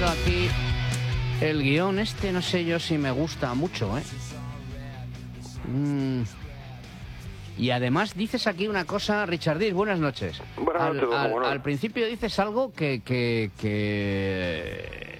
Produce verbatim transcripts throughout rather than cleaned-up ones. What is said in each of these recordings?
viendo aquí el guión este, no sé yo si me gusta mucho, ¿eh? Mm. Y además dices aquí una cosa, Richardis, buenas noches. Buenas al, noches, al, bueno. al principio dices algo que... que, que...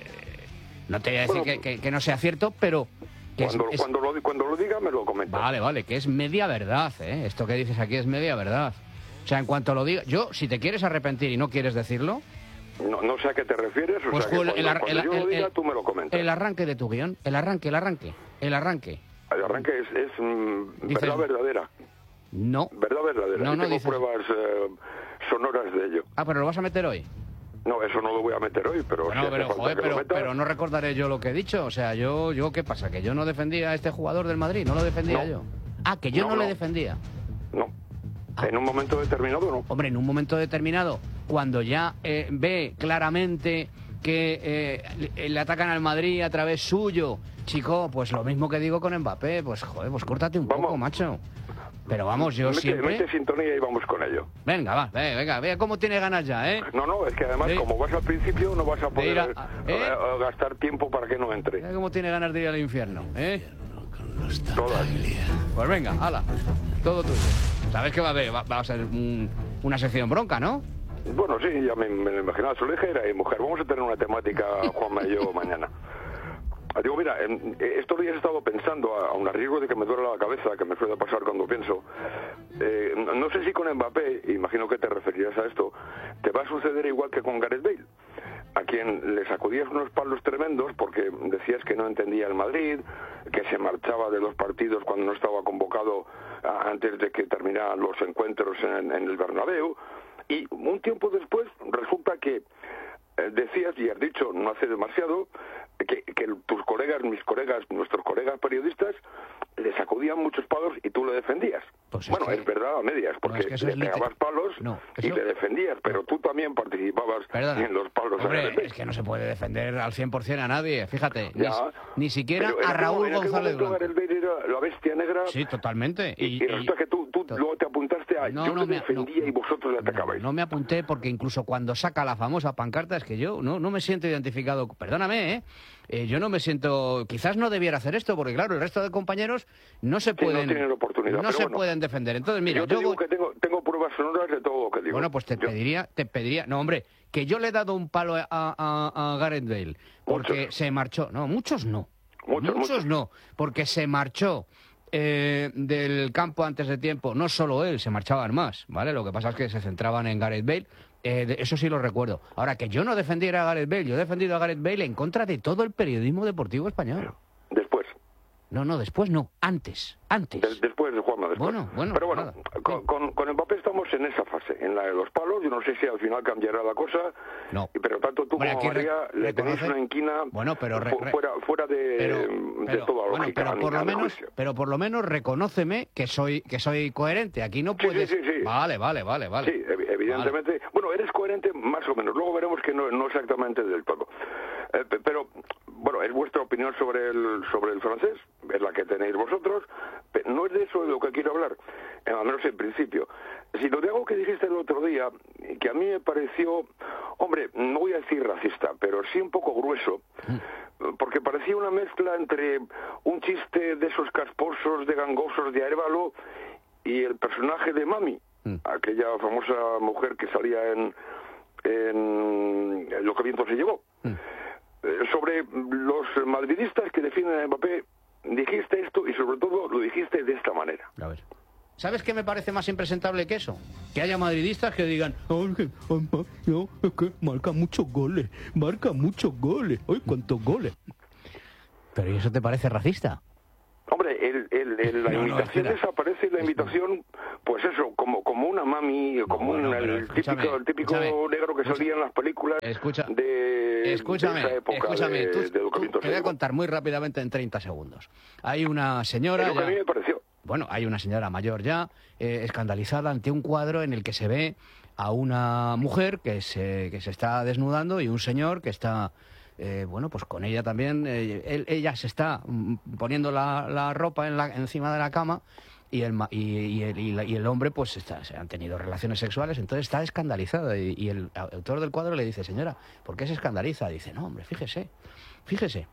No te voy a decir Bueno, que, que, que no sea cierto, pero... Que Cuando, es, es... cuando, lo, cuando lo diga me lo comentas. Vale, vale, que es media verdad, ¿eh? Esto que dices aquí es media verdad. O sea, en cuanto lo diga... Yo, si te quieres arrepentir y no quieres decirlo... No, no sé a qué te refieres, o Pues sea que el, cuando, el, cuando el, yo lo el, diga el, tú me lo comentas. El arranque de tu guión, el arranque, el arranque, el arranque. El arranque es, es mm, Dices- verdad verdadera. No. Verdad verdadera. No, Yo no tengo dices- pruebas eh, sonoras de ello. Ah, pero lo vas a meter hoy. No, eso no lo voy a meter hoy, pero... Bueno, si hace pero, falta joder, que lo pero, meta, pero no recordaré yo lo que he dicho. O sea, yo, yo ¿qué pasa? ¿Que yo no defendía a este jugador del Madrid? ¿No lo defendía No. yo? Ah, que yo no, No, le no. defendía. No. Ah. En un momento determinado, no. Hombre, en un momento determinado, cuando ya eh, ve claramente que eh, le, le atacan al Madrid a través suyo, chico, pues lo mismo que digo con Mbappé, pues joder, pues córtate un Vamos. poco, macho. Pero vamos, yo mete, siempre... mete sintonía y vamos con ello. Venga, va, ve, venga, vea cómo tiene ganas ya, ¿eh? No, no, es que además, Sí. como vas al principio, no vas a poder ir a- eh, ¿eh? eh, gastar tiempo para que no entre. Mira cómo tiene ganas de ir al infierno, ¿eh? Todas. Pues venga, hala, todo tuyo. Sabes que va a haber, va, va a ser un- una sección bronca, ¿no? Bueno, sí, ya me, me lo imaginaba. Su hija era y mujer. Vamos a tener una temática, Juanma y yo, mañana. Digo, mira, en- estos días he estado pensando, a, aun a riesgo de que me duele la cabeza, que me suele pasar cuando pienso, eh, no no sé si con Mbappé, imagino que te referirás a esto, te va a suceder igual que con Gareth Bale, a quien le sacudías unos palos tremendos porque decías que no entendía el Madrid, que se marchaba de los partidos cuando no estaba convocado a- antes de que terminaran los encuentros en, en el Bernabéu, y un tiempo después resulta que eh, decías, y has dicho no hace demasiado, que, que tus colegas, mis colegas, nuestros colegas periodistas le sacudían muchos palos y tú le defendías. Pues es bueno, que- es verdad a medias, porque es que eso le es liter- pegabas palos No, y eso- le defendías, pero tú también participabas Perdona. en los palos. a Hombre, Gareth Bale. es que no se puede defender al cien por ciento a nadie, fíjate. Ni, Ya. ni siquiera Pero en a aquel- Raúl en aquel González momento Blanco. Gareth Bale era la bestia negra. Sí, totalmente. Y, y resulta que tú, tú to- luego te apuntaste a No, yo no le me- defendía no, y vosotros le No, atacabais. no me apunté porque incluso cuando saca la famosa pancarta es que yo no, no me siento identificado. Perdóname, ¿eh? Eh, yo no me siento... Quizás no debiera hacer esto porque, claro, el resto de compañeros no se Sí, pueden... no tienen oportunidad, no pero se bueno. pueden defender. Entonces, mira, yo te yo digo voy- que tengo, tengo pruebas sonoras de todo lo que digo. Bueno, pues te Yo- pediría, te pediría... No, hombre, que yo le he dado un palo a, a- a Gareth Bale porque Muchos. se marchó. No, muchos no. Muchos, muchos. no, porque se marchó eh, del campo antes de tiempo. No solo él, se marchaban más, ¿vale? Lo que pasa es que se centraban en Gareth Bale. Eh, de- eso sí lo recuerdo. Ahora, que yo no defendiera a Gareth Bale, yo he defendido a Gareth Bale en contra de todo el periodismo deportivo español. Después. No, no, después no, antes, antes. De- después de Juanma, después. Bueno, bueno, Pero bueno, nada. con, Sí. con, con Mbappé estamos en esa fase, en la de los palos. Yo no sé si al final cambiará la cosa. No. Pero tanto tú Hombre, como aquí re- María le tenéis reconoce- una inquina Bueno, pero re- fu- re- fuera, fuera de, pero, de pero, toda bueno, lógica. pero ni por lo nada de menos, juicio. pero por lo menos reconóceme que soy que soy coherente. Aquí no Sí, puedes. sí, sí, sí. Vale, vale, vale, vale. Sí, ev- evidentemente. Bueno, eres coherente más o menos. Luego veremos que no, no exactamente del todo. Eh, pe- pero, bueno, es vuestra opinión sobre el sobre el francés, es la que tenéis vosotros. Pe- No es de eso de lo que quiero hablar, eh, al menos en principio. Sino de algo que dijiste el otro día, que a mí me pareció, hombre, no voy a decir racista, pero sí un poco grueso, porque parecía una mezcla entre un chiste de esos casposos, de gangosos de Arévalo y el personaje de Mami, Mm. aquella famosa mujer que salía en, en Lo que viento se llevó. Mm. Eh, sobre los madridistas que defienden a Mbappé, dijiste esto y sobre todo lo dijiste de esta manera. A ver. ¿Sabes qué me parece más impresentable que eso? Que haya madridistas que digan, "Oh, que- oh, no, no, es que marca muchos goles, marca muchos goles, ¡ay, cuántos goles! Pero ¿y eso te parece racista? Hombre, el, el, el- la No, no, invitación espera. desaparece y la invitación, pues eso, como como una mami, como bueno, un, pero el escúchame, típico, el típico escúchame. negro que salía en las películas Escucha, de, Escúchame, de esa época escúchame, de, tú- de Lo que tú- viento te se voy a llevó. contar muy rápidamente en treinta segundos. Hay una señora... Es lo que ya- a mí me pareció. Bueno, hay una señora mayor ya, eh, escandalizada ante un cuadro en el que se ve a una mujer que se, que se está desnudando y un señor que está, eh, bueno, pues con ella también. Eh, él- ella se está mm, poniendo la, la ropa en la, encima de la cama y el, ma- y, y el, y la- y el hombre pues está, se han tenido relaciones sexuales, entonces está escandalizado y, y el autor del cuadro le dice, señora, ¿por qué se escandaliza? Dice, no, hombre, fíjese, fíjese,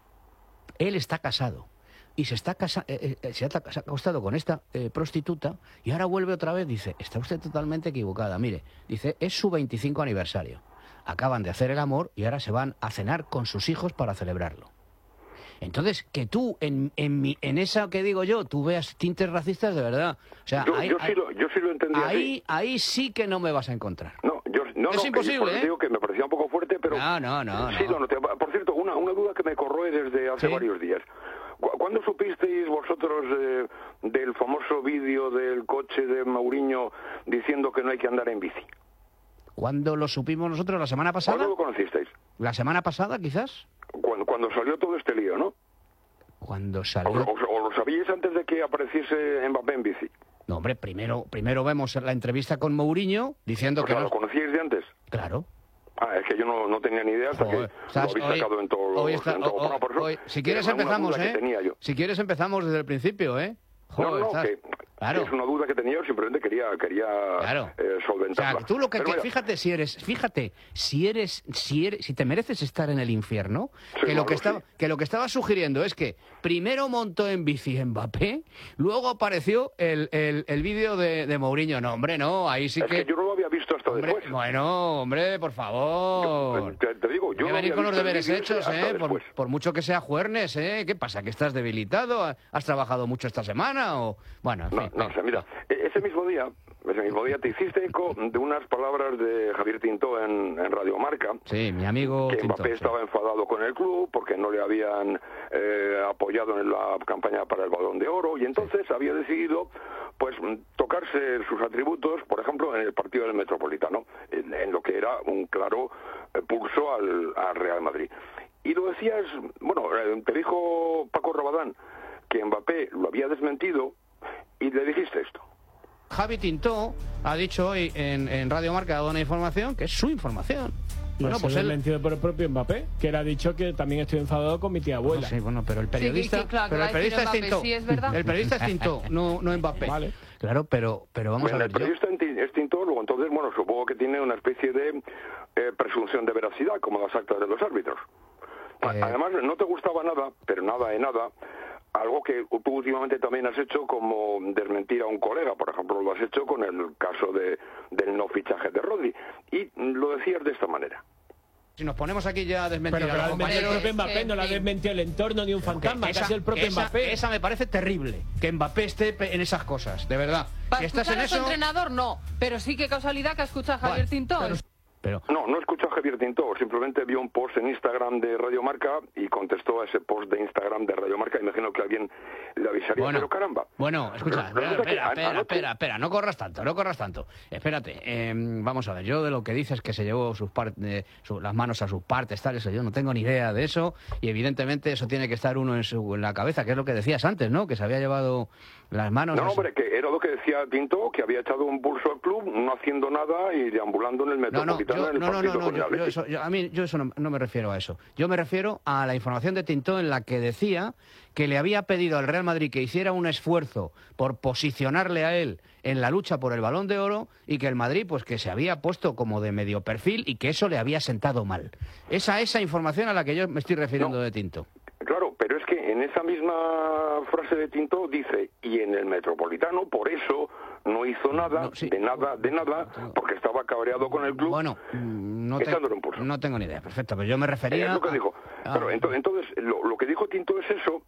él está casado y se, está casa eh, eh, se, ha, se ha acostado con esta eh, prostituta y ahora vuelve otra vez. Dice, está usted totalmente equivocada. Mire, dice, es su veinticinco aniversario. Acaban de hacer el amor y ahora se van a cenar con sus hijos para celebrarlo. Entonces, que tú, en, en, mi, en esa que digo yo, tú veas tintes racistas de verdad. O sea, Yo, ahí, yo, sí, lo, yo sí lo entendí ahí, así. ahí sí que no me vas a encontrar. No, yo, no, Es no, imposible, que yo por eso ¿eh? digo que me parecía un poco fuerte, pero... No, no, no, Sí, no. lo noté. Por cierto, una, una duda que me corroe desde hace Sí. varios días. Cu- ¿Cuándo supisteis vosotros eh, del famoso vídeo del coche de Mourinho diciendo que no hay que andar en bici? ¿Cuándo lo supimos nosotros? ¿La semana pasada? ¿Cuándo lo conocisteis? ¿La semana pasada, quizás? Cuando, cuando salió todo este lío, ¿no? Cuando O, salió... o- o lo sabíais antes de que apareciese Mbappé en bici? No, hombre, primero, primero vemos la entrevista con Mourinho diciendo O que sea, no... ¿lo conocíais de antes? Claro. Ah, es que yo no, no tenía ni idea hasta Joder, que estás- lo habéis hoy- sacado en todos los... hoy está- en todo- o- bueno, por eso, hoy- si quieres era una empezamos, duda que ¿eh? tenía yo. Si quieres empezamos desde el principio, ¿eh? No, Joder, no, estás- que Claro. es una duda que tenía yo, simplemente quería, quería Claro. eh, O solventarla. sea, tú lo que, Pero que- mira, fíjate si eres, fíjate, si eres, si eres, si te mereces estar en el infierno, Sí, que lo malo, que estaba, sí. que lo que estaba sugiriendo es que primero montó en bici Mbappé, luego apareció el, el, el vídeo de, de Mourinho. No, hombre, no, ahí sí es que... que, yo no lo había visto hasta hombre, después. bueno, hombre, por favor. Te, te digo, yo Hay que no venir había con los visto el deberes vídeo hechos, ese hasta ¿eh? Por, después. por mucho que sea juernes, ¿eh? ¿Qué pasa? ¿Que estás debilitado? ¿Has trabajado mucho esta semana? O... Bueno, en No, fin. no, o sea, mira, e- ese mismo día, ese mismo día te hiciste eco de unas palabras de Javier Tintó en, en Radio Marca, Sí, mi amigo que Tintó, Mbappé sí. estaba enfadado con el club porque no le habían eh, apoyado en la campaña para el Balón de Oro y entonces había decidido pues tocarse sus atributos, por ejemplo, en el partido del Metropolitano, en, en lo que era un claro eh, pulso al, al Real Madrid. Y lo decías, bueno, eh, te dijo Paco Rabadán que Mbappé lo había desmentido y le dijiste esto. Javi Tintó ha dicho hoy en, en Radio Marca, ha dado una información que es su información. Bueno, Bueno, pues él... mentido por el propio Mbappé, que él ha dicho que también estoy enfadado con mi tía No abuela. sé, bueno, pero el periodista, Sí, que- que claro, pero el que va a decir periodista es Mbappé, Tintó. sí, es verdad. El periodista es Tintó, no, no Mbappé. Vale. Claro, pero, pero vamos Bueno, a ver. el periodista es Tintó, luego entonces, bueno, supongo que tiene una especie de eh, presunción de veracidad, como las actas de los árbitros. Eh. Además, no te gustaba nada, pero nada de nada, algo que tú últimamente también has hecho como desmentir a un colega, por ejemplo, lo has hecho con el caso de, del no fichaje de Rodri, y lo decías de esta manera. Si nos ponemos aquí ya a desmentir Pero que a la los ha desmentido el compañeros... propio Mbappé, es no la ha que- desmentido el entorno ni un fantasma, que esa, ha sido el propio esa- Mbappé. esa me parece terrible, que Mbappé esté pe- en esas cosas, de verdad. Para Si estás escuchar en a su eso... entrenador, no. Pero sí que casualidad que ha escuchado a Javier Bueno, Tintó. pero- Pero, No, no escuchó a Javier Tintó, simplemente vio un post en Instagram de Radio Marca y contestó a ese post de Instagram de Radio Marca. Imagino que alguien le avisaría, bueno, pero caramba. bueno, escucha, espera, Resulta que espera, an- espera, anoche- espera, espera, no corras tanto, no corras tanto. Espérate, eh, vamos a ver, yo de lo que dices que se llevó sus par- eh, su- las manos a sus partes, tal, eso, yo no tengo ni idea de eso, y evidentemente eso tiene que estar uno en, su, en la cabeza, que es lo que decías antes, ¿no? Que se había llevado las manos No, a su- hombre, que era lo que decía Tintó, que había echado un pulso al club, no haciendo nada y deambulando en el No, no, Metropolitano yo, en el no, no, partido no, no, con el yo, yo Atleti. eso, yo- a mí yo eso no, no me refiero a eso. Yo me refiero a la información de Tintó en la que decía que le había pedido al Real Madrid que hiciera un esfuerzo por posicionarle a él en la lucha por el Balón de Oro y que el Madrid pues que se había puesto como de medio perfil y que eso le había sentado mal. Esa esa información a la que yo me estoy refiriendo No. de Tintó. Claro, pero es que en esa misma frase de Tintó dice, y en el Metropolitano, por eso no hizo nada, No, sí. de nada, de nada, porque estaba cabreado con el club. Bueno, mm, no, te- Echándole un pulso. no tengo ni idea, perfecto, pero yo me refería Es lo que a- dijo. a- Pero ento- entonces, lo, lo que dijo Tintó es eso,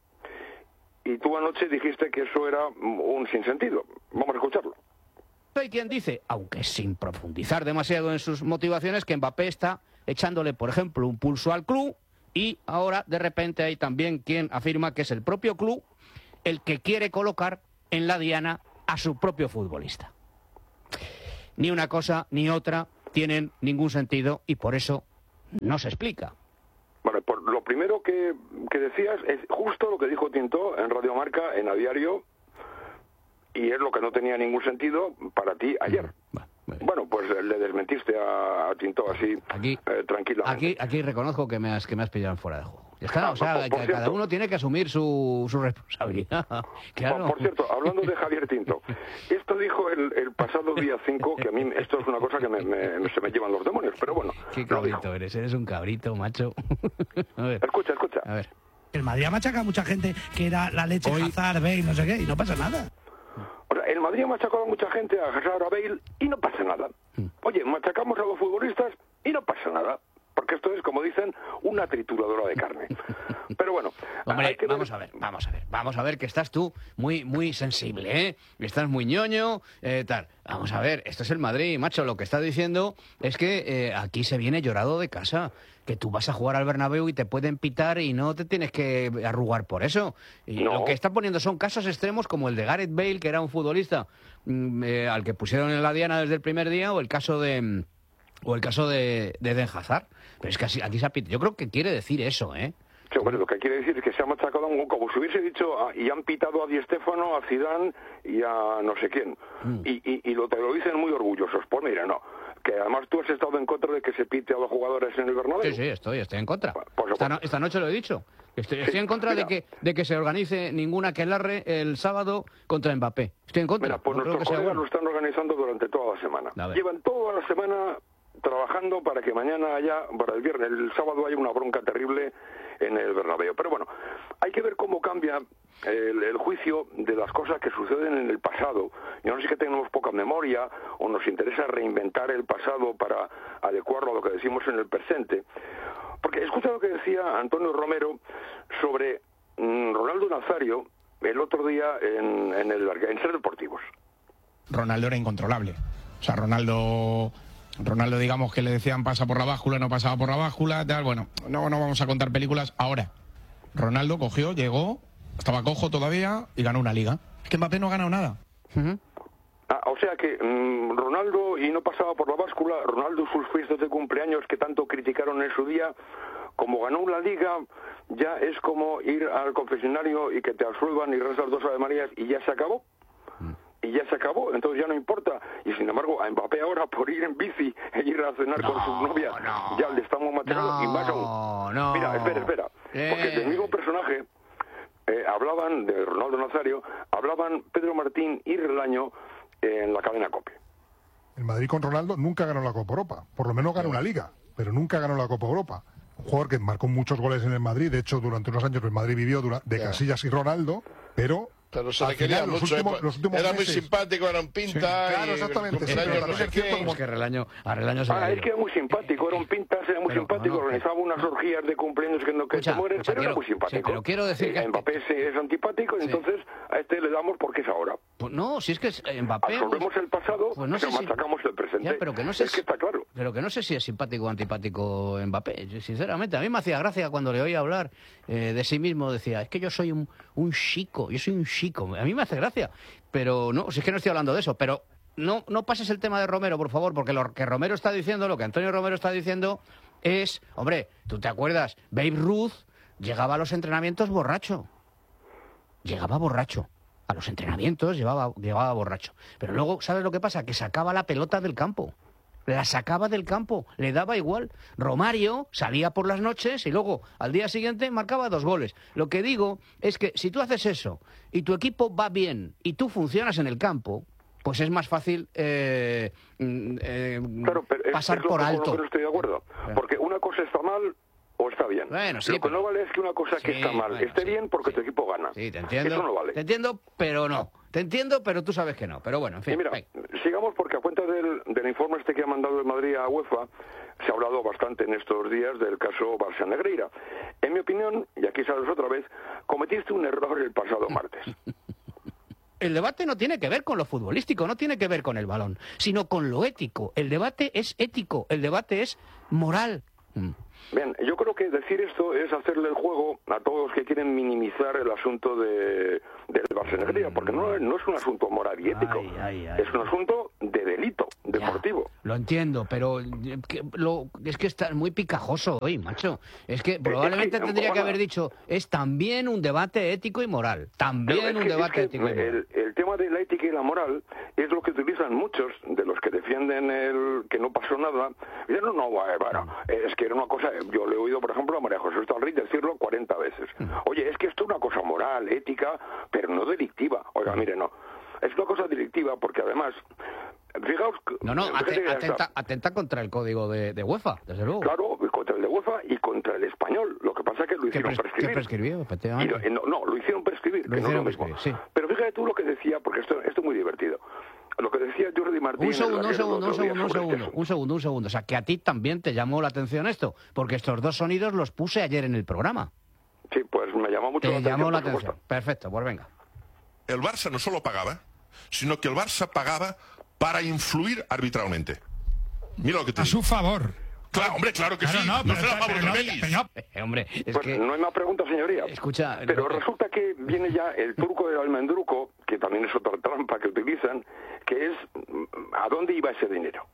y tú anoche dijiste que eso era un sinsentido. Vamos a escucharlo. Hay quien dice, aunque sin profundizar demasiado en sus motivaciones, que Mbappé está echándole, por ejemplo, un pulso al club y ahora de repente hay también quien afirma que es el propio club el que quiere colocar en la diana a su propio futbolista. Ni una cosa ni otra tienen ningún sentido y por eso no se explica. Bueno, por lo primero que, que decías es justo lo que dijo Tintó en Radio Marca, en A Diario, y es lo que no tenía ningún sentido para ti ayer. Bueno, muy bien. Bueno, pues eh, le desmentiste a, a Tintó así, Aquí- eh, tranquilamente. Aquí, aquí reconozco que me has, que me has pillado en fuera de juego. Está, Ah, o sea, por- por que cierto. cada uno tiene que asumir su, su responsabilidad. Claro. Por cierto, hablando de Javier Tinto, esto dijo el, el pasado día cinco, que a mí esto es una cosa que me, me- se me llevan los demonios, pero bueno, Qué lo dijo. cabrito eres, eres un cabrito, macho. A ver, Escucha, escucha. a ver. El Madrid ha machacado a mucha gente que era la leche, Hoy- Hazard, Bale, no sé qué, y no pasa nada. O sea, el Madrid ha machacado a mucha gente, a Hazard, a Bale, y no pasa nada. Oye, machacamos a los futbolistas y no pasa nada. Porque esto es, como dicen, una trituradora de carne. Pero bueno, Hombre, hay que vamos a ver, vamos a ver, vamos a ver que estás tú muy, muy sensible, ¿eh? Estás muy ñoño, eh, tal. Vamos a ver, esto es el Madrid, macho. Lo que está diciendo es que eh, aquí se viene llorado de casa. Que tú vas a jugar al Bernabéu y te pueden pitar y no te tienes que arrugar por eso. Y No. lo que está poniendo son casos extremos como el de Gareth Bale, que era un futbolista mm, eh, al que pusieron en la diana desde el primer día, o el caso de... mm, o el caso de, de Eden Hazard. Pero es que así, aquí se ha pit- yo creo que quiere decir eso, ¿eh? Sí, bueno, lo que quiere decir es que se ha machacado a un, como si hubiese dicho, ah, y han pitado a Di Stéfano, a Zidane y a no sé quién. Mm. Y, y, y lo, te lo dicen muy orgullosos. Pues mira, no. Que además tú has estado en contra de que se pite a los jugadores en el Bernabéu. Sí, sí, estoy, estoy en contra. Por supuesto. Esta, no- esta noche lo he dicho. Estoy, estoy Sí, en contra de mira. que, de que se organice ninguna aquelarre el sábado contra Mbappé. Estoy en contra. Mira, pues No creo nuestros que sea colegas bueno. lo están organizando durante toda la semana. A ver. Llevan toda la semana trabajando para que mañana haya, para el viernes, el sábado haya una bronca terrible en el Bernabéu. Pero bueno, hay que ver cómo cambia el, el juicio de las cosas que suceden en el pasado. Yo no sé si que tenemos poca memoria o nos interesa reinventar el pasado para adecuarlo a lo que decimos en el presente. Porque escucha lo que decía Antonio Romero sobre mm, Ronaldo Nazario el otro día en, en el en Ser Deportivos. Ronaldo era incontrolable. O sea, Ronaldo, Ronaldo digamos que le decían pasa por la báscula, no pasaba por la báscula, tal. Bueno, no, no vamos a contar películas. Ahora, Ronaldo cogió, llegó, estaba cojo todavía y ganó una liga. Es que Mbappé no ha ganado nada. Ujú. Ah, o sea que mm, Ronaldo, y no pasaba por la báscula, Ronaldo sus fiestas de cumpleaños que tanto criticaron en su día, como ganó la liga, ya es como ir al confesionario y que te absuelvan y rezas dos Ave Marías y ya se acabó. Y ya se acabó, entonces ya no importa. Y sin embargo, a Mbappé ahora por ir en bici e ir a cenar No, con su novia, no. ya le estamos machacando y más aún. No, no. Mira, espera, espera. Porque Eh. del mismo personaje eh, hablaban, de Ronaldo Nazario, hablaban Pedro Martín y Relaño en la cadena COPE. El Madrid con Ronaldo nunca ganó la Copa Europa. Por lo menos ganó una liga, pero nunca ganó la Copa Europa. Un jugador que marcó muchos goles en el Madrid. De hecho, durante unos años el Madrid vivió dura- de Casillas y Ronaldo, pero... Pero se al le quería final, los mucho. últimos- eh, los últimos era muy meses- simpático, era un pinta. Sí, claro, y exactamente, el sí, cumpleaños pero no sé también es cierto qué. como- Es que Relaño, a Relaño se Ah, le ha es ido. que era muy simpático, era un pintas, era muy Pero, simpático, no, no, organizaba unas orgías de cumpleaños que no que Escucha, te mueres, escucha, pero era quiero- muy simpático. sí, pero quiero decir Eh, que- Mbappé es, es antipático, y Sí. entonces a este le damos porque es ahora. Pues no, si es que es, eh, Mbappé... Absorbemos pues- el pasado, pues no sé pero si- machacamos el presente. Ya, pero que no sé es si- que está claro. Pero que no sé si es simpático o antipático Mbappé, yo, sinceramente. A mí me hacía gracia cuando le oía hablar eh, de sí mismo. Decía, es que yo soy un, un chico, yo soy un chico. A mí me hace gracia. Pero no, si es que no estoy hablando de eso. Pero no, no pases el tema de Romero, por favor, porque lo que Romero está diciendo, lo que Antonio Romero está diciendo es, hombre, ¿tú te acuerdas? Babe Ruth llegaba a los entrenamientos borracho. Llegaba borracho. A los entrenamientos llevaba, llevaba borracho. Pero luego, ¿sabes lo que pasa? Que sacaba la pelota del campo. La sacaba del campo, le daba igual. Romario salía por las noches y luego al día siguiente marcaba dos goles. Lo que digo es que si tú haces eso y tu equipo va bien y tú funcionas en el campo, pues es más fácil eh, mm, eh, Claro, pero es, pasar es lo por que- con alto. lo que no estoy de acuerdo. Porque una cosa está mal o está bien. Bueno, sí, lo que pero- no vale es que una cosa que Sí, está mal bueno, esté sí, bien porque sí. tu equipo gana. Sí, te entiendo. Eso no vale. Te entiendo, pero no. Te entiendo, pero tú sabes que no. Pero bueno, en fin. Y mira, venga. sigamos porque a cuenta del, del informe este que ha mandado el Madrid a UEFA, se ha hablado bastante en estos días del caso Barça Negreira. En mi opinión, y aquí sabes otra vez, cometiste un error el pasado martes. El debate no tiene que ver con lo futbolístico, no tiene que ver con el balón, sino con lo ético. El debate es ético, el debate es moral. Mm. Bien, yo creo que decir esto es hacerle el juego a todos los que quieren minimizar el asunto de, del Barça Negreira, porque no, no es un asunto moral y ético, Ay, ay, ay. es un asunto de delito Ya, deportivo. lo entiendo, pero eh, que lo- es que está muy picajoso hoy, macho. Es que probablemente es que, tendría que Juanma, haber dicho, es también un debate ético y moral. También Pero es un que- debate es que ético y moral. el, el tema de la ética y la moral es lo que utilizan muchos de los que defienden el que no pasó nada. Dicen, no, no, bueno, bueno, es que era una cosa cosa, yo le he oído, por ejemplo, a María José Estalrí decirlo cuarenta veces. Oye, es que esto es una cosa moral, ética, pero no delictiva. Oiga, mire, no. Es una cosa delictiva porque además, fijaos... No, no, ate, atenta, atenta contra el código de, de UEFA, desde luego. Claro, contra el de UEFA y contra el español. Lo que pasa es que lo hicieron pres prescribir. Que prescribió, efectivamente. Y lo, no, no, lo hicieron prescribir. Lo que hicieron no es lo prescribir, mismo. sí. Pero fíjate tú lo que decía, porque esto, esto es muy divertido. Lo que decía Jordi Martín... Un segundo, un segundo, un segundo, un segundo, este un segundo, un segundo. O sea, que a ti también te llamó la atención esto, porque estos dos sonidos los puse ayer en el programa. Sí, pues me llamó mucho te la atención. llamó la por atención. supuesto. Perfecto, pues venga. El Barça no solo pagaba, sino que el Barça pagaba para influir arbitralmente. Mira lo que te A digo. su favor. Claro, hombre, claro que Claro, sí. no, No pero, se la pero vamos no, a pero Betis. no. Eh, hombre, es Pues que... no hay más preguntas, señoría. Escucha... Pero no, resulta que viene ya el truco del almendruco, que también es otra trampa que utilizan, que es ¿a dónde iba ese dinero?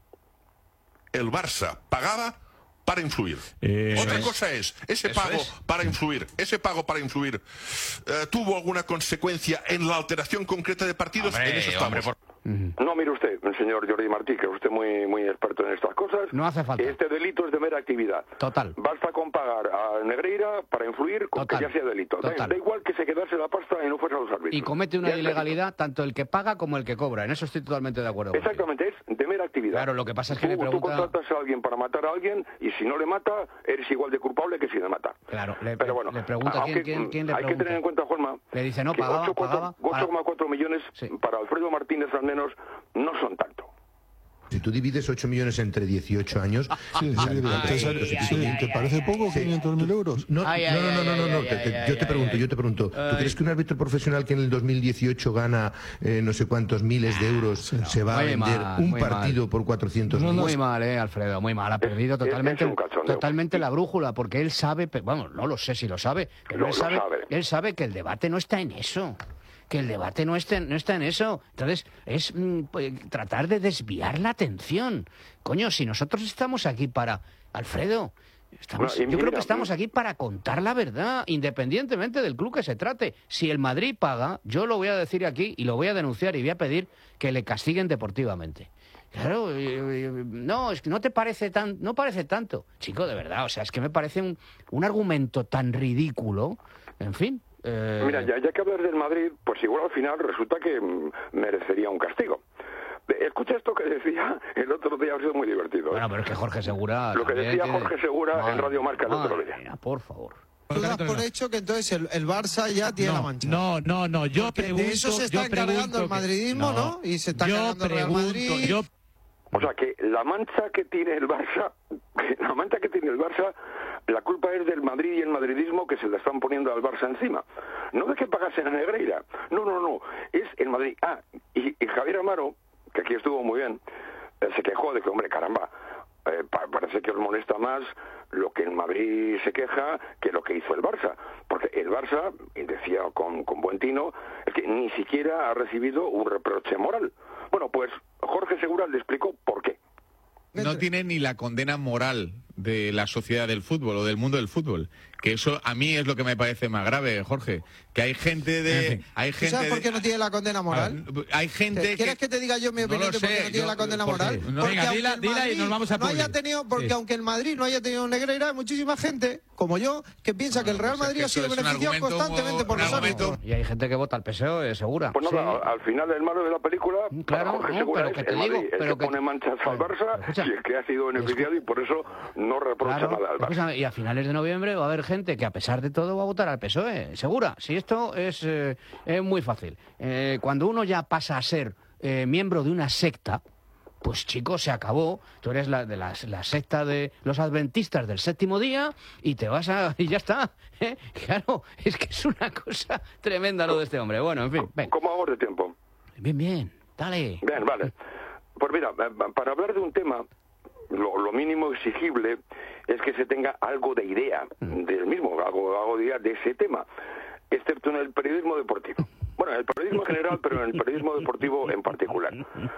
El Barça pagaba para influir. Eh, Otra es- cosa es, ese Eso pago es. para influir, ese pago para influir, eh, ¿tuvo alguna consecuencia en la alteración concreta de partidos? Hombre, en eso estamos. hombre, por- No, mire usted, señor Jordi Martí, que es usted muy muy experto en estas cosas. No hace falta. Este delito es de mera actividad. Total. Basta con pagar a Negreira para influir con Total. que ya sea delito. Da, Total. da igual que se quedase la pasta y no fuese a los árbitros. Y comete una Ya es ilegalidad tanto el que paga como el que cobra. En eso estoy totalmente de acuerdo. delito. contigo. Exactamente, es de mera actividad. Claro, lo que pasa es que tú, me pregunta- tú contratas a alguien para matar a alguien y si no le mata, eres igual de culpable que si le mata. Claro, le, Pero bueno, le pregunta aunque, quién, quién, quién le hay pregunta. que tener en cuenta, Juanma, Le dice, no, que pagaba, ocho pagaba, para- coma cuatro millones Sí. para Alfredo Martínez al menos no son tanto. Si tú divides ocho millones entre dieciocho años... Sí, sí, Ay, sí, ay, sí, ay, ¿te ay, parece ay, poco ay. quinientos mil euros? No, Ay, no, ay, no, no, no, ay, no, no, ay, te- ay, te- ay, yo te ay, pregunto, ay. yo te pregunto, ¿tú Ay. crees que un árbitro profesional que en el dos mil dieciocho gana eh, no sé cuántos miles de euros se va a Muy vender mal, un muy partido por cuatrocientos mil? Muy mal, eh, Alfredo, muy mal. Ha perdido es- es totalmente, un cachondeo. totalmente la brújula, porque él sabe, pe- vamos, no lo sé si lo sabe, pero Lo- él lo sabe, sabe. él sabe que el debate no está en eso. Que el debate no está, no está en eso. Entonces, es mm, pues, tratar de desviar la atención. Coño, si nosotros estamos aquí para... Alfredo, estamos, Bueno, y yo creo mira, que estamos aquí para contar la verdad, independientemente del club que se trate. Si el Madrid paga, yo lo voy a decir aquí y lo voy a denunciar y voy a pedir que le castiguen deportivamente. Claro, eh, eh, no, es que no te parece tan, no parece tanto. Chico, de verdad, o sea, es que me parece un, un argumento tan ridículo. En fin. eh, Mira, ya, ya que hablas del Madrid, pues igual al final resulta que mm, merecería un castigo. Eh, Escucha esto que decía el otro día, ha sido muy divertido. ¿eh? Bueno, pero es que Jorge Segura... Lo que también decía tiene- Jorge Segura en Madre Radio Marca el otro madre día. mía, por favor. Tú das por hecho que entonces el, el Barça ya tiene la mancha. No, no, no, yo Porque pregunto... de eso se está yo encargando pregunto el que- madridismo, ¿no? Y se está yo encargando el Real pregunto, Madrid. yo O sea que la mancha que tiene el Barça, la mancha que tiene el Barça, la culpa es del Madrid y el madridismo que se la están poniendo al Barça encima. No de que pagasen a Negreira, no, no, no, es el Madrid. Ah, y, y Javier Amaro, que aquí estuvo muy bien, eh, se quejó de que, hombre, caramba, eh, pa- parece que os molesta más lo que el Madrid se queja que lo que hizo el Barça. Porque el Barça, y decía con, con buen tino, es que ni siquiera ha recibido un reproche moral. Bueno, pues Jorge Segura le explicó por qué. No tiene ni la condena moral de la sociedad del fútbol o del mundo del fútbol. Que eso a mí es lo que me parece más grave, Jorge. Que hay gente de... Hay ¿Tú gente sabes por de- qué no tiene la condena moral? Hay gente ¿Quieres que... que te diga yo mi No opinión lo de por qué sé, no tiene yo- la condena ¿por qué? moral? No. Porque Venga, aunque dila- el dila y Madrid nos vamos a no haya publi. tenido, porque Sí. aunque el Madrid no haya tenido Negreira, hay muchísima gente, como yo, que piensa que el Real pues es Madrid que ha sido eso es un beneficiado argumento constantemente muy- por un los argumento- árbitros. Y hay gente que vota al P S O E, Segura. Pues nada, Sí. al final el malo de la película, Claro, para Jorge no, Segura pero es que te el digo, Madrid, el pero que que- pone manchas al Barça Escucha. y el que ha sido beneficiado y por eso no reprocha Claro, nada al Barça. escúchame, y a finales de noviembre va a haber gente que a pesar de todo va a votar al P S O E, Segura. Si esto es, eh, es muy fácil. Eh, cuando uno ya pasa a ser eh, miembro de una secta, pues chicos, se acabó. Tú eres la de la, la secta de los adventistas del séptimo día y te vas a... y ya está. ¿eh? Claro, es que es una cosa tremenda lo de este hombre. Bueno, en fin, ven. ¿Cómo vamos de tiempo? Bien, bien, dale. Bien, vale. Pues mira, para hablar de un tema, lo, lo mínimo exigible es que se tenga algo de idea del mismo, algo, algo de idea de ese tema, excepto en el periodismo deportivo. Bueno, en el periodismo en general, pero en el periodismo deportivo en particular.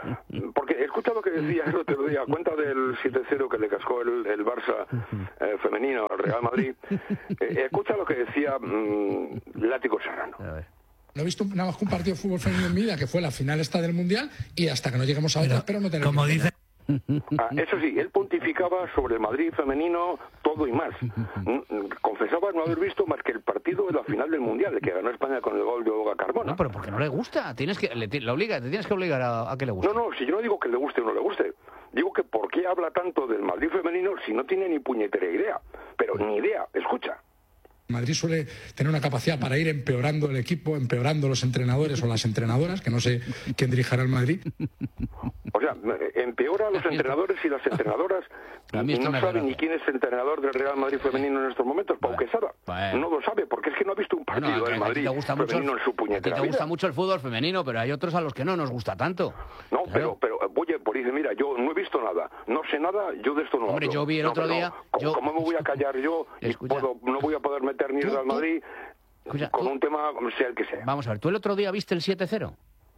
Porque escucha lo que decía el otro día, cuenta del siete cero que le cascó el, el Barça eh, femenino al Real Madrid. Eh, escucha lo que decía mmm, Látigo Serrano. No he visto nada más que un partido de fútbol femenino en mi vida, que fue la final esta del Mundial, y hasta que no lleguemos a otra, espero no tener... Como dice, Ah, eso sí, él pontificaba sobre el Madrid femenino todo y más. Confesaba no haber visto más que el partido de la final del Mundial, el que ganó España con el gol de Olga Carmona. No, pero porque no le gusta. Tienes que, le, le obliga, te tienes que obligar a, a que le guste. No, no, si yo no digo que le guste o no le guste. Digo que por qué habla tanto del Madrid femenino si no tiene ni puñetera idea. Pero ni idea, escucha. Madrid suele tener una capacidad para ir empeorando el equipo, empeorando los entrenadores o las entrenadoras, que no sé quién dirigirá el Madrid. O sea, empeora a los entrenadores y las entrenadoras y no sabe ni quién es el entrenador del Real Madrid femenino en estos momentos, Pau Quesada. No lo sabe, porque es que no ha visto un partido Bueno, a- del a ti Madrid te gusta mucho femenino el- en su A ti puñetera te gusta vida. mucho el fútbol femenino, pero hay otros a los que no nos gusta tanto. No, pero, pero, oye, por dice, mira, yo no he visto nada, no sé nada, yo de esto no Hombre, hablo. yo vi el No, otro pero no, día- ¿Cómo, yo- cómo me voy a callar yo y Escucha. puedo, no voy a poder meter ni el Tú- Real tú- Madrid Escucha, con tú- un tema, sea el que sea? Vamos a ver, ¿tú el otro día viste el siete cero?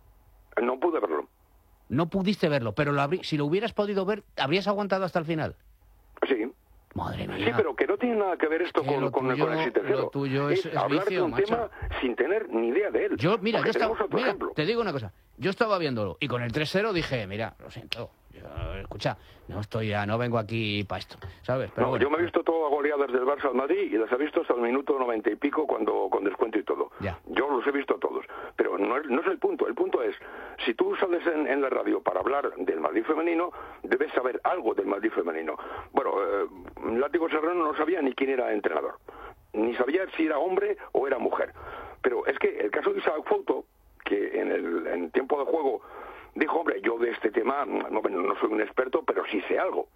No pude verlo. No pudiste verlo, pero lo habrí- si lo hubieras podido ver, ¿habrías aguantado hasta el final? Sí. Madre mía. Sí, pero que no tiene nada que ver esto Que con, lo con, el- tuyo- con el siete cero. lo tuyo es- es hablar vicio, de un macho. tema sin tener ni idea de él. Yo, mira, Porque yo estaba, tenemos otro mira, ejemplo. te digo una cosa, yo estaba viéndolo y con el tres cero dije, mira, lo siento, yo, escucha, no estoy ya, no vengo aquí para esto, ¿sabes? Pero No, bueno, yo me he visto todas goleadas del Barça al Madrid y las he visto hasta el minuto noventa y pico cuando con descuento y todo. Ya. Yo los he visto todos. Pero no es, no es el punto. El punto es, si tú sales en, en la radio para hablar del Madrid femenino, debes saber algo del Madrid femenino. Bueno, eh, Látigo Serrano no sabía ni quién era entrenador. Ni sabía si era hombre o era mujer. Pero es que el caso de Isaac Fouto, que en el en tiempo de juego dijo, hombre, yo de este tema no, no soy un experto, pero sí sé algo.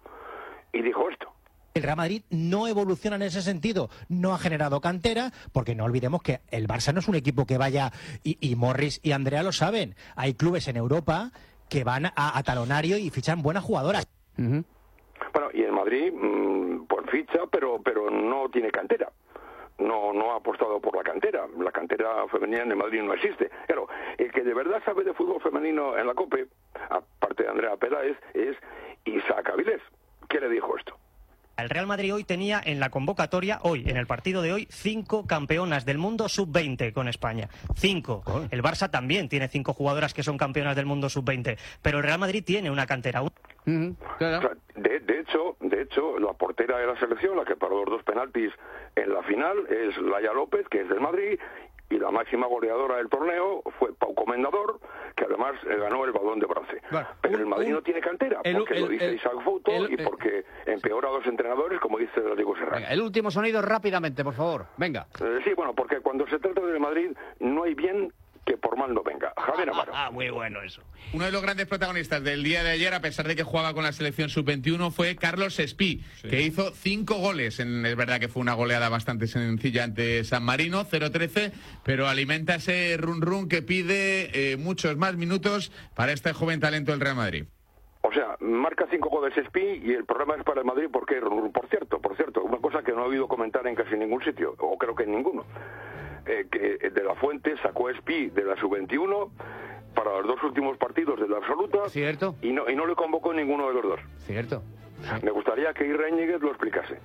Y dijo esto. El Real Madrid no evoluciona en ese sentido, no ha generado cantera, porque no olvidemos que el Barça no es un equipo que vaya, y, y Morris y Andrea lo saben, hay clubes en Europa que van a, a talonario y fichan buenas jugadoras. Uh-huh. Bueno, y el Madrid, mmm, pues ficha, pero pero no tiene cantera. No no ha apostado por la cantera. La cantera femenina en el Madrid no existe. Claro, el que de verdad sabe de fútbol femenino en la COPE, aparte de Andrea Peláez, es Isaac Avilés. ¿Qué le dijo esto? El Real Madrid hoy tenía en la convocatoria, hoy, en el partido de hoy, cinco campeonas del mundo sub veinte con España. Cinco. El Barça también tiene cinco jugadoras que son campeonas del mundo sub veinte. Pero el Real Madrid tiene una cantera. Uh-huh. Claro. O sea, de, de hecho, de hecho, la portera de la selección, la que paró los dos penaltis en la final, es Laia López, que es del Madrid, y la máxima goleadora del torneo fue Pau Comendador, que además eh, ganó el Balón de Bronce. Bueno, Pero un- el Madrid un- no tiene cantera, el- porque el- lo dice el- Isaac Fouto el- y porque empeora a los entrenadores, como dice Rodrigo Serrano. Venga, el último sonido rápidamente, por favor. Venga. Eh, sí, bueno, porque cuando se trata del Madrid no hay bien que por mal no venga. Javier Amaro. Ah, muy bueno eso. Uno de los grandes protagonistas del día de ayer, a pesar de que jugaba con la selección sub veintiuno, fue Carlos Espí, que hizo cinco goles. En- es verdad que fue una goleada bastante sencilla ante San Marino, cero trece, pero alimenta ese run run que pide eh, muchos más minutos para este joven talento del Real Madrid. O sea, marca cinco goles Espí y el problema es para el Madrid porque, por cierto, por cierto, una cosa que no he oído comentar en casi ningún sitio, o creo que en ninguno, eh, que de la Fuente sacó a Espí de la sub veintiuno para los dos últimos partidos de la absoluta. Cierto. Y no, y no le convocó ninguno de los dos. Cierto. Me gustaría que Irreñiguez lo explicase.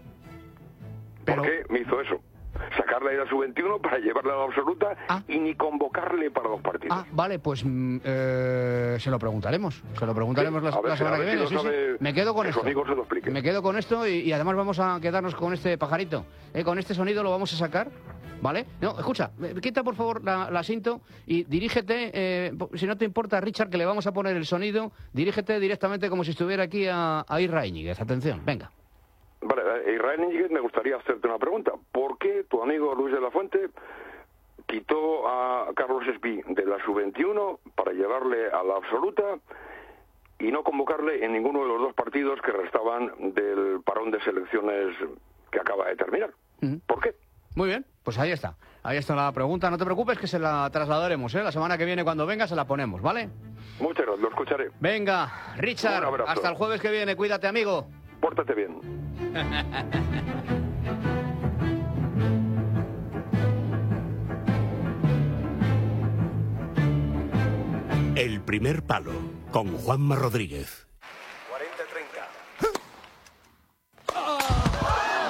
Pero- ¿Por qué me hizo eso? Sacarle de la sub veintiuno para llevarla a la absoluta Ah. y ni convocarle para los partidos. Ah, vale, pues mm, eh, se lo preguntaremos. Se lo preguntaremos la, A ver la si- semana a que ver si viene. lo sí, sí. sabe, Me quedo con que su esto. amigo se lo explique. Me quedo con esto y, y además vamos a quedarnos con este pajarito. Eh, con este sonido lo vamos a sacar, ¿vale? No, escucha, eh, quita por favor la, la cinto y dirígete, eh, si no te importa, Richard, que le vamos a poner el sonido, dirígete directamente como si estuviera aquí a, a Isra Íñiguez. Atención, venga. Vale, eh, Israel Íñiguez, me gustaría hacerte una pregunta. ¿Por qué tu amigo Luis de la Fuente quitó a Carlos Espí de la sub veintiuno para llevarle a la absoluta y no convocarle en ninguno de los dos partidos que restaban del parón de selecciones que acaba de terminar? Ujú. ¿Por qué? Muy bien, pues ahí está. Ahí está la pregunta. No te preocupes que se la trasladaremos, ¿eh? La semana que viene cuando venga se la ponemos, ¿vale? Muchas gracias, lo escucharé. Venga, Richard, Un abrazo. hasta el jueves que viene. Cuídate, amigo. Pórtate bien. El primer palo, con Juanma Rodríguez.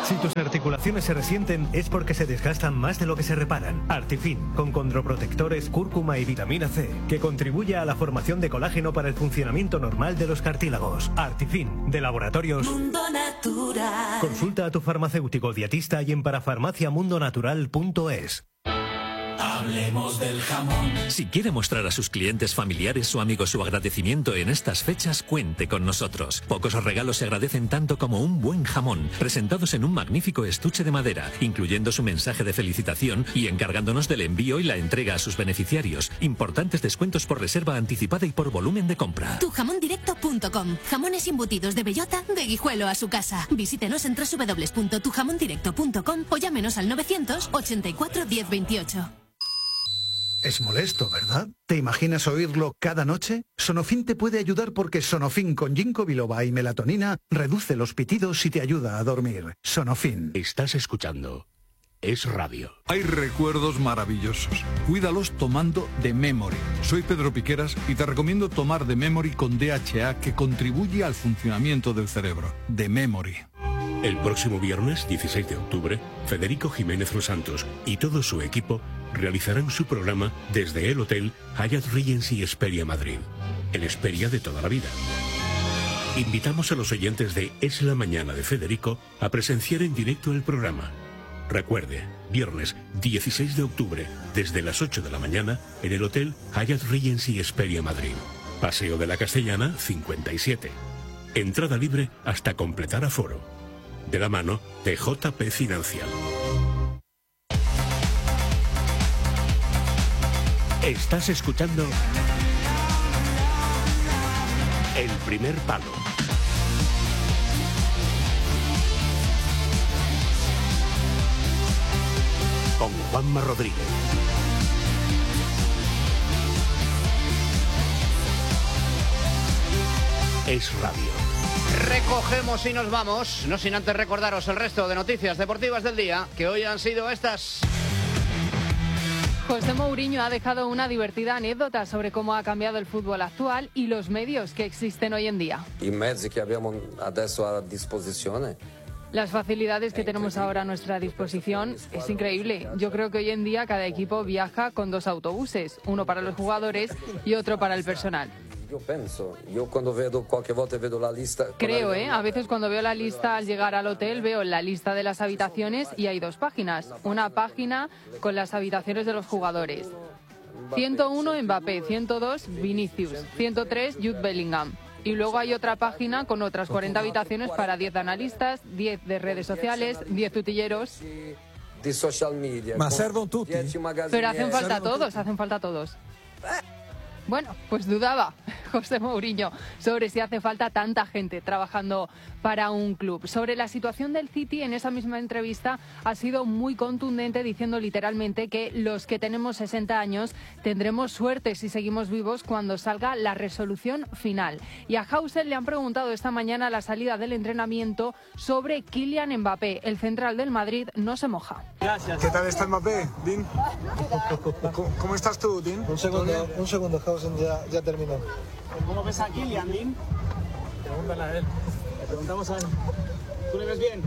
Si tus articulaciones se resienten es porque se desgastan más de lo que se reparan. Artifin, con condroprotectores, cúrcuma y vitamina C, que contribuye a la formación de colágeno para el funcionamiento normal de los cartílagos. Artifin, de Laboratorios Mundo Natural. Consulta a tu farmacéutico dietista y en parafarmaciamundonatural punto es. Hablemos del jamón. Si quiere mostrar a sus clientes, familiares o amigos su agradecimiento en estas fechas, cuente con nosotros. Pocos regalos se agradecen tanto como un buen jamón, presentados en un magnífico estuche de madera, incluyendo su mensaje de felicitación y encargándonos del envío y la entrega a sus beneficiarios. Importantes descuentos por reserva anticipada y por volumen de compra. tu jamón directo punto com. Jamones embutidos de bellota, de Guijuelo a su casa. Visítenos en doble u doble u doble u punto tu jamón directo punto com o llámenos al novecientos ochenta y cuatro diez veintiocho. Es molesto, ¿verdad? ¿Te imaginas oírlo cada noche? Sonofin te puede ayudar porque Sonofin con ginkgo biloba y melatonina reduce los pitidos y te ayuda a dormir. Sonofin. Estás escuchando Es Radio. Hay recuerdos maravillosos. Cuídalos tomando The Memory. Soy Pedro Piqueras y te recomiendo tomar The Memory con D H A, que contribuye al funcionamiento del cerebro. The Memory. El próximo viernes, dieciséis de octubre, Federico Jiménez Los Santos y todo su equipo realizarán su programa desde el Hotel Hyatt Regency Esperia Madrid, el Esperia de toda la vida. Invitamos a los oyentes de Es la Mañana de Federico a presenciar en directo el programa. Recuerde, viernes dieciséis de octubre, desde las ocho de la mañana, en el Hotel Hyatt Regency Esperia Madrid. Paseo de la Castellana, cincuenta y siete. Entrada libre hasta completar aforo. De la mano de J P Financial. Estás escuchando El Primer Palo. Con Juanma Rodríguez. Es Radio. Recogemos y nos vamos, no sin antes recordaros el resto de noticias deportivas del día, que hoy han sido estas. José Mourinho ha dejado una divertida anécdota sobre cómo ha cambiado el fútbol actual y los medios que existen hoy en día. I mezzi che abbiamo adesso a disposizione. Las facilidades que tenemos ahora a nuestra disposición es increíble. Yo creo que hoy en día cada equipo viaja con dos autobuses, uno para los jugadores y otro para el personal. Yo penso, yo cuando vedo qualche volta vedo la lista. Creo, ¿eh? A veces cuando veo la lista al llegar al hotel veo la lista de las habitaciones y hay dos páginas. Una página con las habitaciones de los jugadores. ciento uno Mbappé, ciento dos Vinicius, ciento tres Jude Bellingham. Y luego hay otra página con otras cuarenta habitaciones para diez analistas, diez de redes sociales, diez tutilleros. Di social media. Ma servono tutti? Pero hacen falta todos, hacen falta todos. Bueno, pues dudaba José Mourinho sobre si hace falta tanta gente trabajando para un club. Sobre la situación del City, en esa misma entrevista ha sido muy contundente, diciendo literalmente que los que tenemos sesenta años tendremos suerte si seguimos vivos cuando salga la resolución final. Y a Hausen le han preguntado esta mañana a la salida del entrenamiento sobre Kylian Mbappé. El central del Madrid no se moja. Gracias. ¿Qué tal está Mbappé, Dean? ¿Cómo, cómo estás tú, Dean? Un segundo, un segundo, Hausen ya, ya terminó. ¿Cómo ves a Kylian, Dean? Pregúntale a él. Le preguntamos a él. ¿Tú le ves bien?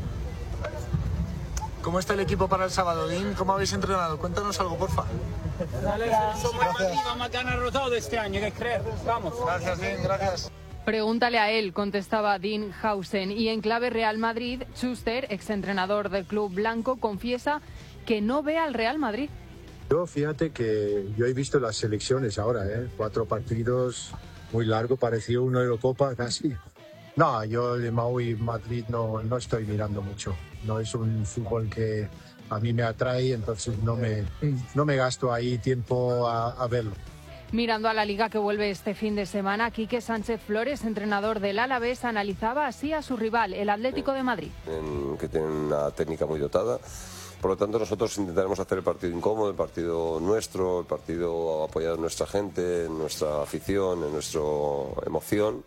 ¿Cómo está el equipo para el sábado, Dean? ¿Cómo habéis entrenado? Cuéntanos algo, porfa. Dale, somos Madrid, vamos a ganar todo este año, ¿qué crees? Vamos. Gracias, Dean, gracias. Pregúntale a él, contestaba Dean Hausen. Y en clave Real Madrid, Schuster, exentrenador del club blanco, confiesa que no ve al Real Madrid. Yo fíjate que yo he visto las selecciones ahora, ¿eh? Cuatro partidos, muy largo, pareció una Eurocopa casi. No, yo de Mau y Madrid no, no estoy mirando mucho. No es un fútbol que a mí me atrae, entonces no me, no me gasto ahí tiempo a, a verlo. Mirando a la Liga que vuelve este fin de semana, Quique Sánchez Flores, entrenador del Alavés, analizaba así a su rival, el Atlético de Madrid. En, que tiene una técnica muy dotada. Por lo tanto, nosotros intentaremos hacer el partido incómodo, el partido nuestro, el partido apoyado en nuestra gente, en nuestra afición, en nuestra emoción,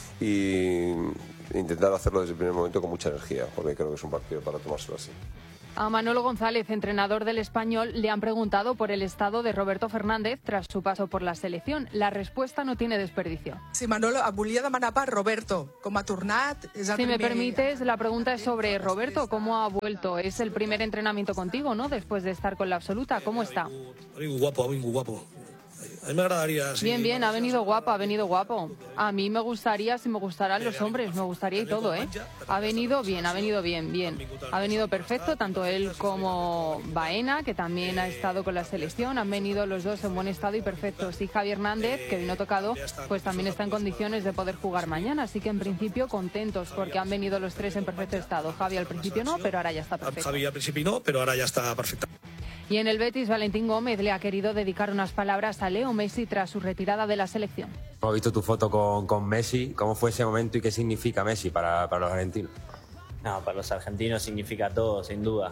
y intentar hacerlo desde el primer momento con mucha energía, porque creo que es un partido para tomárselo así. A Manolo González, entrenador del Español, le han preguntado por el estado de Roberto Fernández tras su paso por la selección. La respuesta no tiene desperdicio. Sí, Manolo, volia demanar per Roberto. Com ha tornat? És el Si me primer... permites, la pregunta es sobre Roberto. ¿Cómo ha vuelto? Es el primer entrenamiento contigo, ¿no? Después de estar con la absoluta. ¿Cómo está? Ha vingut guapo, ha vingut guapo. A mí me agradaría... Sí. Bien, bien, ha venido guapo, ha venido guapo. A mí me gustaría, si me gustaran los hombres, me gustaría y todo, ¿eh? Ha venido bien, ha venido bien, bien. Ha venido perfecto, tanto él como Baena, que también ha estado con la selección. Han venido los dos en buen estado y perfectos. Y Javi Hernández, que vino tocado, pues también está en condiciones de poder jugar mañana. Así que en principio contentos, porque han venido los tres en perfecto estado. Javi al principio no, pero ahora ya está perfecto. Javi al principio no, pero ahora ya está perfecto. Y en el Betis, Valentín Gómez le ha querido dedicar unas palabras a Leo Messi tras su retirada de la selección. Hemos visto tu foto con, con Messi. ¿Cómo fue ese momento y qué significa Messi para, para los argentinos? No, para los argentinos significa todo, sin duda.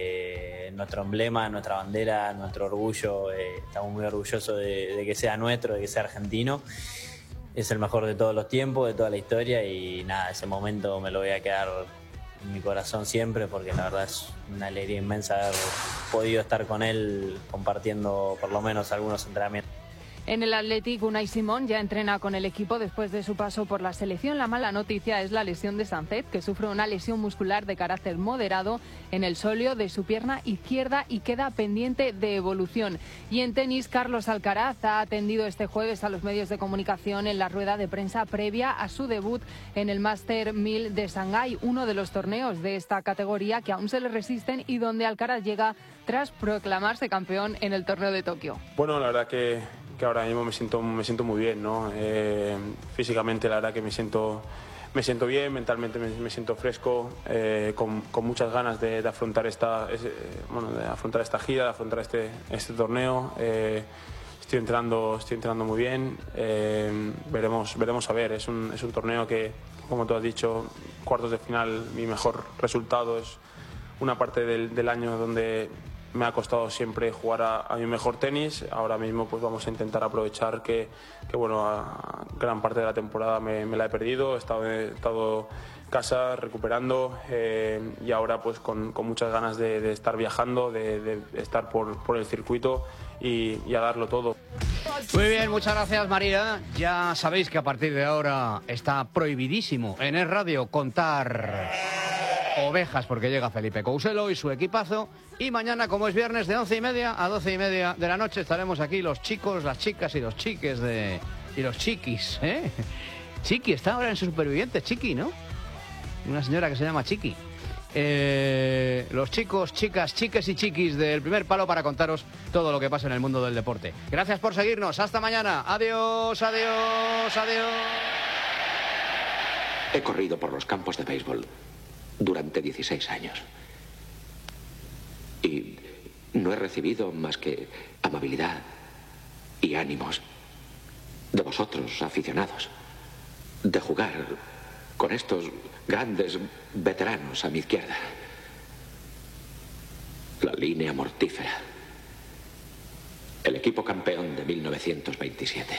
Eh, nuestro emblema, nuestra bandera, nuestro orgullo. Eh, estamos muy orgullosos de, de que sea nuestro, de que sea argentino. Es el mejor de todos los tiempos, de toda la historia y nada, ese momento me lo voy a quedar en mi corazón siempre porque la verdad es una alegría inmensa haber podido estar con él compartiendo por lo menos algunos entrenamientos. En el Athletic, Unai Simón ya entrena con el equipo después de su paso por la selección. La mala noticia es la lesión de Sancet, que sufre una lesión muscular de carácter moderado en el sóleo de su pierna izquierda y queda pendiente de evolución. Y en tenis, Carlos Alcaraz ha atendido este jueves a los medios de comunicación en la rueda de prensa previa a su debut en el Master mil de Shanghái, uno de los torneos de esta categoría que aún se le resisten y donde Alcaraz llega tras proclamarse campeón en el torneo de Tokio. Bueno, la verdad que... que ahora mismo me siento, me siento muy bien, ¿no? Eh, físicamente la verdad que me siento, me siento bien, mentalmente me, me siento fresco, eh, con, con muchas ganas de, de afrontar esta, ese, bueno, de afrontar esta gira, de afrontar este, este torneo. Eh, estoy entrenando, estoy entrenando muy bien, eh, veremos, veremos a ver. Es un, es un torneo que, como tú has dicho, cuartos de final, mi mejor resultado es una parte del, del año donde me ha costado siempre jugar a, a mi mejor tenis. Ahora mismo pues vamos a intentar aprovechar que, que bueno, a gran parte de la temporada me, me la he perdido, he estado, he estado en casa recuperando eh, y ahora pues con, con muchas ganas de, de estar viajando, de, de estar por, por el circuito y, y a darlo todo. Muy bien, muchas gracias María. Ya sabéis que a partir de ahora está prohibidísimo en el radio contar ovejas porque llega Felipe Couselo y su equipazo. Y mañana, como es viernes, de once y media a doce y media de la noche estaremos aquí los chicos, las chicas y los chiques de... y los chiquis, ¿eh? Chiqui, está ahora en Supervivientes, Chiqui, ¿no? Una señora que se llama Chiqui. Eh, los chicos, chicas, chiques y chiquis del Primer Palo para contaros todo lo que pasa en el mundo del deporte. Gracias por seguirnos. Hasta mañana. Adiós, adiós, adiós. He corrido por los campos de béisbol durante dieciséis años. Y no he recibido más que amabilidad y ánimos de vosotros, aficionados, de jugar con estos grandes veteranos a mi izquierda. La línea mortífera. El equipo campeón de mil novecientos veintisiete.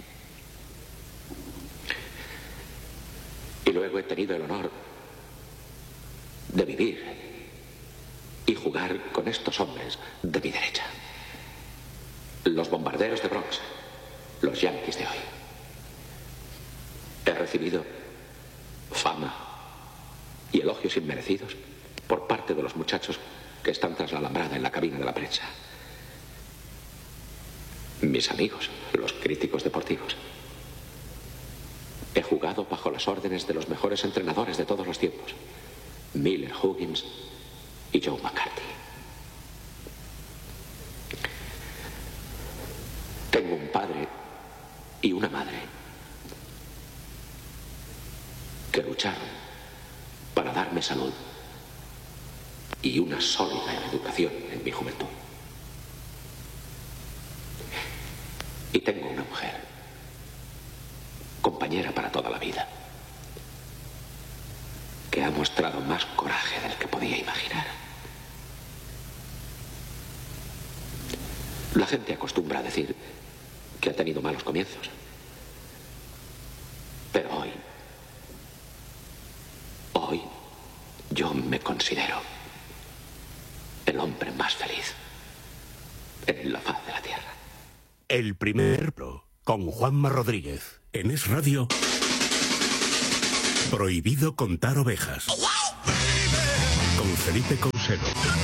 Y luego he tenido el honor de vivir y jugar con estos hombres de mi derecha. Los bombarderos de Bronx, los Yankees de hoy. He recibido fama y elogios inmerecidos por parte de los muchachos que están tras la alambrada en la cabina de la prensa. Mis amigos, los críticos deportivos. He jugado bajo las órdenes de los mejores entrenadores de todos los tiempos. Miller, Huggins y Joe McCarthy. Tengo un padre y una madre que lucharon para darme salud y una sólida educación en mi juventud. Y tengo una mujer, compañera para toda la vida, que ha mostrado más coraje del que podía imaginar. La gente acostumbra a decir que ha tenido malos comienzos. Pero hoy, hoy, yo me considero el hombre más feliz en la faz de la tierra. El primer pro, con Juanma Rodríguez. En Es Radio, prohibido contar ovejas. Con Felipe Consero.